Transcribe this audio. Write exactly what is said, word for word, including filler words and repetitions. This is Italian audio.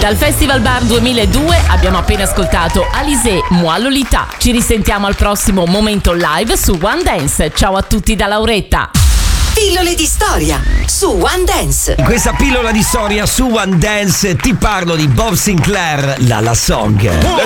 Dal Festival Bar duemiladue abbiamo appena ascoltato Alizé, Moi Lolita. Ci risentiamo al prossimo Momento Live su One Dance. Ciao a tutti da Lauretta. Pillole di storia su One Dance. In questa pillola di storia su One Dance ti parlo di Bob Sinclair, la La Song.